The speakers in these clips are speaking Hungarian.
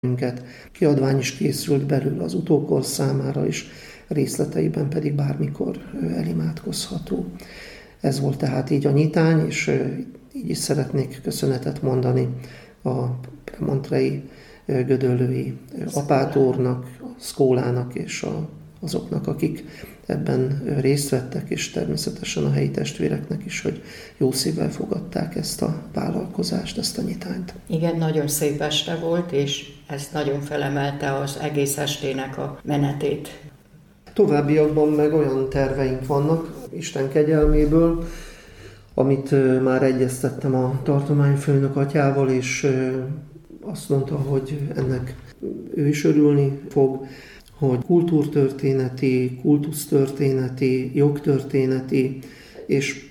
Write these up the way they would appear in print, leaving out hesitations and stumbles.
Kiadvány is készült belőle az utókor számára is, részleteiben pedig bármikor elimádkozható. Ez volt tehát így a nyitány, és így is szeretnék köszönetet mondani a premontrei gödöllői apátornak, a szkólának és azoknak, akik ebben részt vettek, és természetesen a helyi testvéreknek is, hogy jó szívvel fogadták ezt a vállalkozást, ezt a nyitányt. Igen, nagyon szép este volt, és ez nagyon felemelte az egész estének a menetét. Továbbiakban meg olyan terveink vannak, Isten kegyelméből, amit már egyeztettem a tartományfőnök atyával, és azt mondta, hogy ennek ő is örülni fog, hogy kultúrtörténeti, kultusztörténeti, jogtörténeti és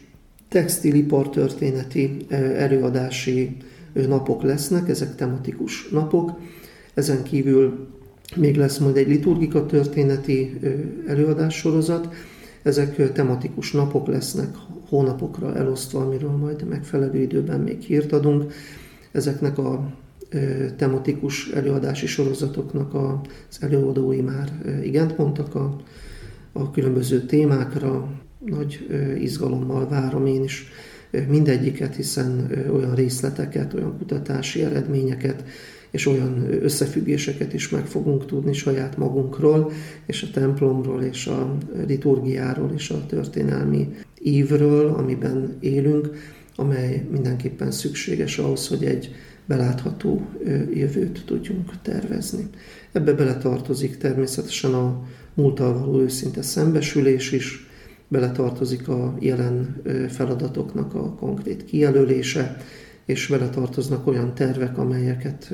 textilipartörténeti előadási napok lesznek, ezek tematikus napok. Ezen kívül még lesz majd egy liturgika történeti előadássorozat. Ezek tematikus napok lesznek, hónapokra elosztva, amiről majd megfelelő időben még hírt adunk. Ezeknek a tematikus előadási sorozatoknak az előadói már igent mondtak a különböző témákra. Nagy izgalommal várom én is mindegyiket, hiszen olyan részleteket, olyan kutatási eredményeket és olyan összefüggéseket is meg fogunk tudni saját magunkról, és a templomról, és a liturgiáról, és a történelmi ívről, amiben élünk, amely mindenképpen szükséges ahhoz, hogy egy belátható jövőt tudjunk tervezni. Ebbe beletartozik természetesen a múlttal való őszinte szembesülés is, beletartozik a jelen feladatoknak a konkrét kijelölése, és beletartoznak olyan tervek, amelyeket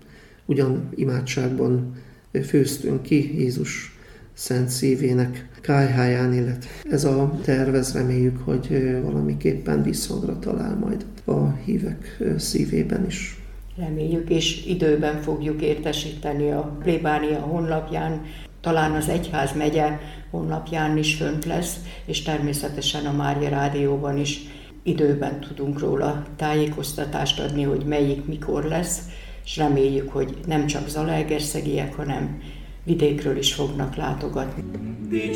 ugyan imádságban főztünk ki Jézus szent szívének kályháján, illetve ez a terv, reméljük, hogy valamiképpen visszhangra talál majd a hívek szívében is. Reméljük, és időben fogjuk értesíteni a plébánia honlapján, talán az egyházmegye honlapján is fönt lesz, és természetesen a Mária Rádióban is időben tudunk róla tájékoztatást adni, hogy melyik mikor lesz, és reméljük, hogy nem csak zalaegerszegiek, hanem vidékről is fognak látogatni.